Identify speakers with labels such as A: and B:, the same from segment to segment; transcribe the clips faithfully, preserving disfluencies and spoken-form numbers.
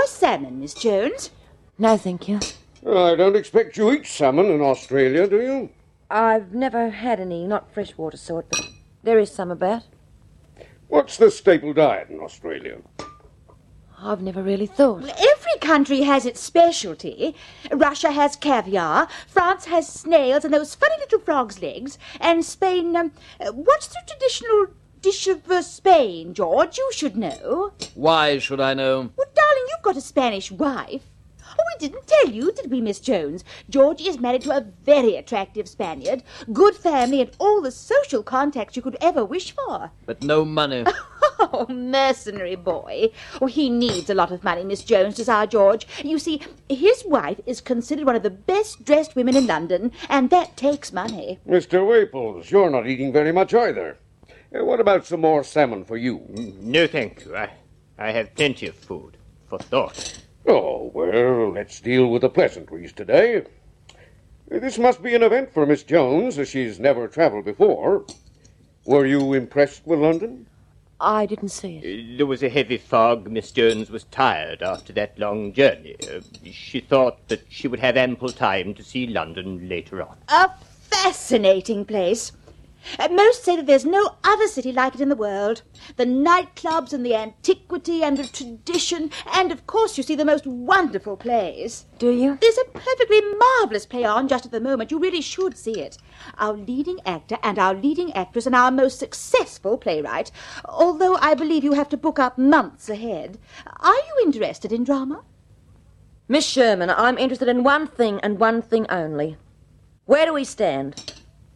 A: salmon, Miss Jones?
B: No, thank you.
C: I don't expect you eat salmon in Australia, do you?
B: I've never had any, not freshwater sort, but there is some about.
C: What's the staple diet in Australia?
B: I've never really thought.
A: Well, every country has its specialty. Russia has caviar, France has snails and those funny little frog's legs, and Spain... Um, uh, what's the traditional dish of uh, Spain, George? You should know.
D: Why should I know?
A: Well, darling, you've got a Spanish wife. Oh, we didn't tell you, did we, Miss Jones? George is married to a very attractive Spaniard, good family and all the social contacts you could ever wish for.
D: But no money.
A: Oh, mercenary boy. Oh, he needs a lot of money, Miss Jones, does our George. You see, his wife is considered one of the best-dressed women in London, and that takes money.
C: Mister Waples, you're not eating very much either. Uh, what about some more salmon for you?
E: No, thank you. I, I have plenty of food for thought.
C: Oh, well, let's deal with the pleasantries today. This must be an event for Miss Jones, as she's never travelled before. Were you impressed with London?
B: I didn't see it.
E: Uh, there was a heavy fog. Miss Jones was tired after that long journey. Uh, she thought that she would have ample time to see London later on.
A: A fascinating place. Uh, most say that there's no other city like it in the world. The nightclubs and the antiquity and the tradition, and of course you see the most wonderful plays.
B: Do you?
A: There's a perfectly marvellous play on just at the moment. You really should see it. Our leading actor and our leading actress and our most successful playwright, although I believe you have to book up months ahead. Are you interested in drama?
B: Miss Sherman, I'm interested in one thing and one thing only. Where do we stand?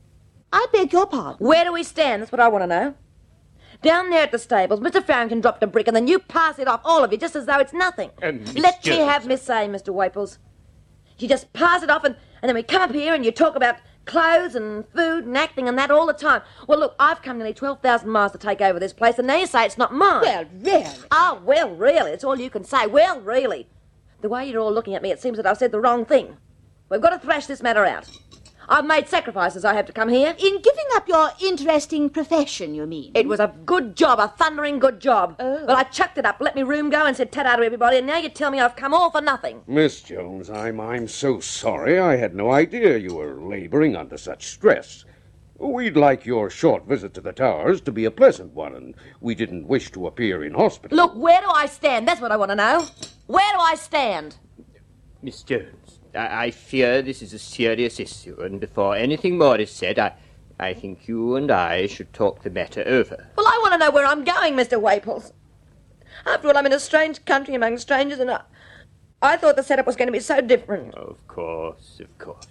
A: I beg your pardon?
B: Where do we stand? That's what I want to know. Down there at the stables, Mister Farrington dropped a brick and then you pass it off, all of you, just as though it's nothing.
E: Um,
B: Let
E: Jones.
B: me have Miss say, Mister Waples. You just pass it off and, and then we come up here and you talk about clothes and food and acting and that all the time. Well, look, I've come nearly twelve thousand miles to take over this place and now you say it's not mine.
A: Well, really?
B: Oh, well, really, it's all you can say. Well, really. The way you're all looking at me, it seems that I've said the wrong thing. We've got to thrash this matter out. I've made sacrifices, I have to come here.
A: In giving up your interesting profession, you mean?
B: It was a good job, a thundering good job.
A: Oh.
B: Well, I chucked it up, let me room go and said ta-da to everybody, and now you tell me I've come all for nothing.
C: Miss Jones, I'm, I'm so sorry. I had no idea you were labouring under such stress. We'd like your short visit to the Towers to be a pleasant one, and we didn't wish to appear in hospital.
B: Look, where do I stand? That's what I want to know. Where do I stand?
E: Miss Jones, I, I fear this is a serious issue, and before anything more is said, I, I think you and I should talk the matter over.
B: Well, I want to know where I'm going, Mister Waples. After all, I'm in a strange country among strangers, and I, I thought the setup was going to be so different.
E: Of course, of course.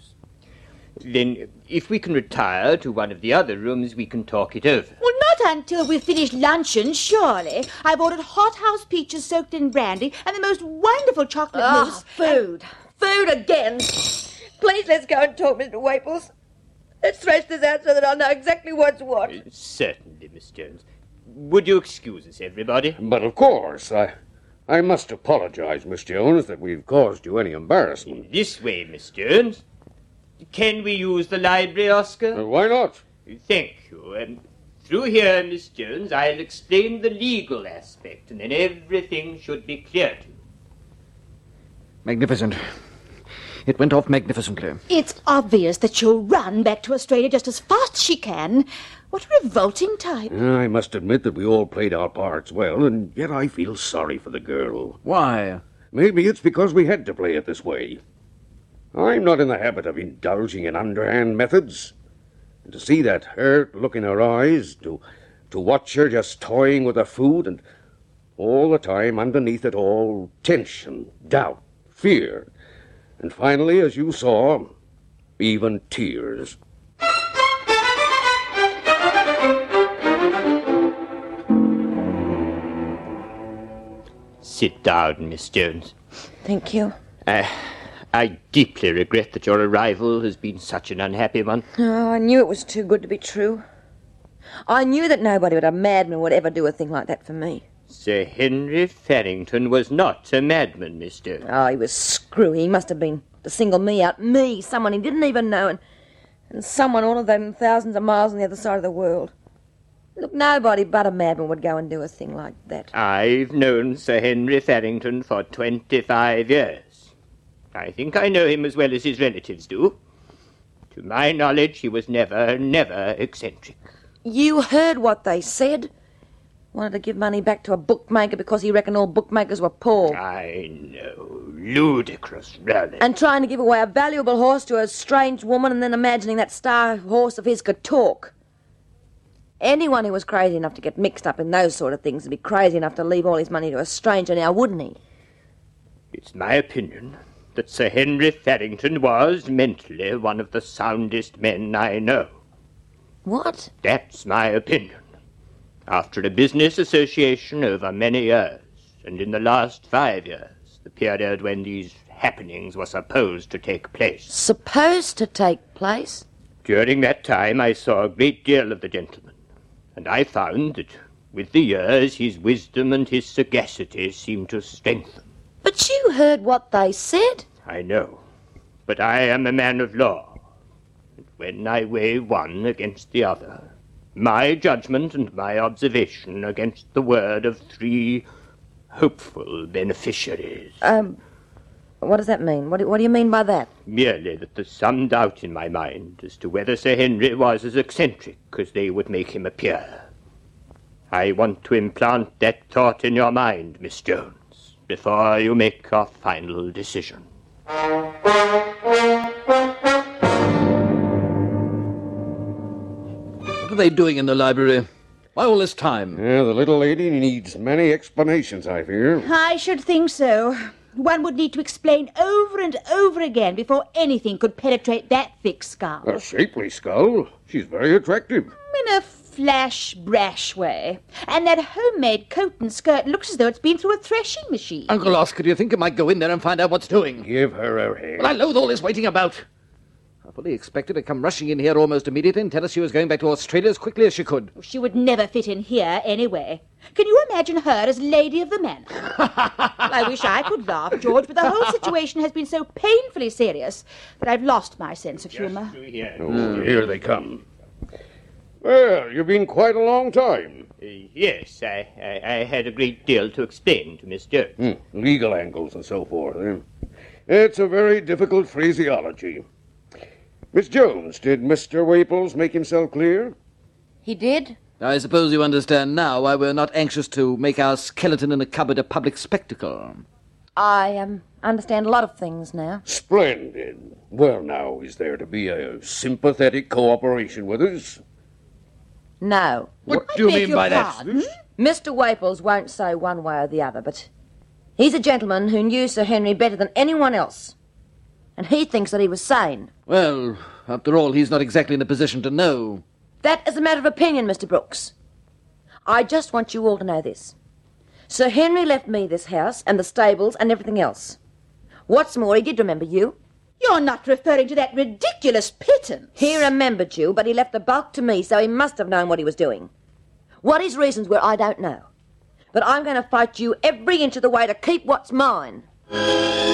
E: Then, if we can retire to one of the other rooms, we can talk it over.
A: Well, not until we've finished luncheon, surely. I've ordered hothouse peaches soaked in brandy and the most wonderful chocolate
B: Ah,
A: mousse.
B: food. Food again. Please, let's go and talk, Mister Waples. Let's thrash this out so that I'll know exactly what's what.
E: Uh, certainly, Miss Jones. Would you excuse us, everybody?
C: But of course, I, I must apologize, Miss Jones, that we've caused you any embarrassment.
E: This way, Miss Jones. Can we use the library, Oscar?
C: Uh, why not?
E: Thank you. Um, through here, Miss Jones, I'll explain the legal aspect, and then everything should be clear to you.
D: Magnificent. It went off magnificently.
A: It's obvious that she'll run back to Australia just as fast as she can. What a revolting type.
C: I must admit that we all played our parts well, and yet I feel sorry for the girl.
D: Why?
C: Maybe it's because we had to play it this way. I'm not in the habit of indulging in underhand methods. And to see that hurt look in her eyes, to, to watch her just toying with her food, and all the time underneath it all, tension, doubt, fear, and finally, as you saw, even tears.
E: Sit down, Miss Jones.
B: Thank you.
E: I, I deeply regret that your arrival has been such an unhappy one.
B: Oh, I knew it was too good to be true. I knew that nobody but a madman would ever do a thing like that for me.
E: Sir Henry Farrington was not a madman, Miss Jones.
B: Oh, he was screwy. He must have been to single me out. Me, someone he didn't even know, and, and someone all of them thousands of miles on the other side of the world. Look, nobody but a madman would go and do a thing like that.
E: I've known Sir Henry Farrington for twenty-five years. I think I know him as well as his relatives do. To my knowledge, he was never, never eccentric.
B: You heard what they said? Wanted to give money back to a bookmaker because he reckoned all bookmakers were poor.
E: I know. Ludicrous, really.
B: And trying to give away a valuable horse to a strange woman and then imagining that star horse of his could talk. Anyone who was crazy enough to get mixed up in those sort of things would be crazy enough to leave all his money to a stranger now, wouldn't he?
E: It's my opinion that Sir Henry Farrington was mentally one of the soundest men I know.
B: What?
E: That's my opinion. After a business association over many years, and in the last five years, the period when these happenings were supposed to take place.
B: Supposed to take place?
E: During that time I saw a great deal of the gentleman, and I found that with the years his wisdom and his sagacity seemed to strengthen.
B: But you heard what they said.
E: I know, but I am a man of law, and when I weigh one against the other, my judgment and my observation against the word of three hopeful beneficiaries.
B: Um, what does that mean? What do, what do you mean by that?
E: Merely that there's some doubt in my mind as to whether Sir Henry was as eccentric as they would make him appear. I want to implant that thought in your mind, Miss Jones, before you make your final decision.
D: What are they doing in the library? Why all this time?
C: Yeah, the little lady needs many explanations, I fear.
A: I should think so. One would need to explain over and over again before anything could penetrate that thick skull.
C: A shapely skull. She's very attractive.
A: In a flash, brash way. And that homemade coat and skirt looks as though it's been through a threshing machine.
D: Uncle Oscar, do you think you might go in there and find out what's doing?
C: Give her her hand.
D: Well, I loathe all this waiting about. I fully expected her to come rushing in here almost immediately and tell us she was going back to Australia as quickly as she could.
A: She would never fit in here anyway. Can you imagine her as lady of the manor? I wish I could laugh, George, but the whole situation has been so painfully serious that I've lost my sense of humour.
C: Oh, here they come. Well, you've been quite a long time.
E: Uh, yes, I, I, I had a great deal to explain to Miss Jones.
C: Hmm, legal angles and so forth. Eh? It's a very difficult phraseology. Miss Jones, did Mister Waples make himself clear?
B: He did?
D: I suppose you understand now why we're not anxious to make our skeleton in a cupboard a public spectacle.
B: I um, understand a lot of things now.
C: Splendid. Well, now, is there to be a sympathetic cooperation with us?
B: No.
D: What
A: I
D: do you
A: beg
D: mean
A: your
D: by that?
A: pardon?
B: Mister Waples won't say one way or the other, but he's a gentleman who knew Sir Henry better than anyone else. And he thinks that he was sane.
D: Well, after all, he's not exactly in a position to know.
B: That is a matter of opinion, Mister Brooks. I just want you all to know this. Sir Henry left me this house and the stables and everything else. What's more, he did remember you.
A: You're not referring to that ridiculous pittance.
B: He remembered you, but he left the bulk to me, so he must have known what he was doing. What his reasons were, I don't know. But I'm going to fight you every inch of the way to keep what's mine.